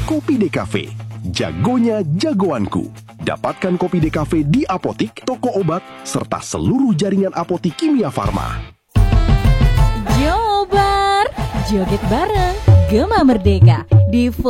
Kopi DKV, jagonya jagoanku. Dapatkan Kopi DKV di apotik, toko obat, serta seluruh jaringan apotik Kimia Farma. Jobar, joget bareng, Gema Merdeka di